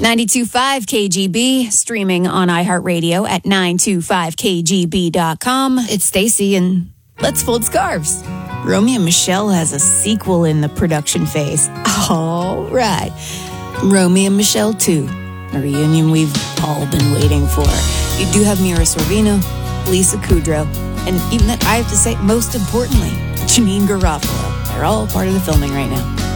92.5 KGB, streaming on iHeartRadio at 925kgb.com. It's Stacy, and let's fold scarves. Romeo and Michelle has a sequel in the production phase. All right. Romeo and Michelle 2, a reunion we've all been waiting for. You do have Mira Sorvino, Lisa Kudrow, and even that, I have to say, most importantly, Janine Garofalo. They're all part of the filming right now.